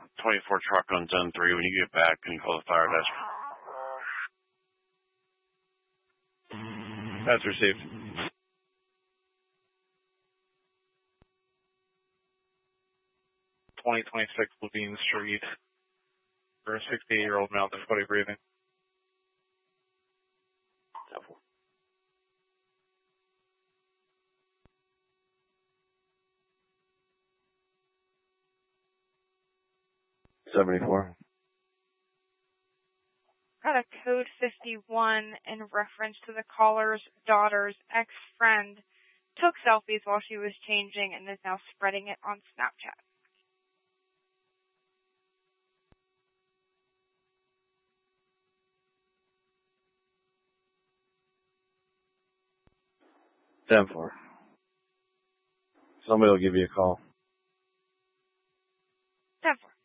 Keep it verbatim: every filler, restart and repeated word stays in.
twenty-four truck on ten three. When you get back, can you call the fire desk? That's received. twenty twenty-six Levine Street for a sixty-eight-year-old male with difficulty breathing. seventy-four. Got a code fifty-one in reference to the caller's daughter's ex-friend took selfies while she was changing and is now spreading it on Snapchat. ten four. Somebody will give you a call. ten four.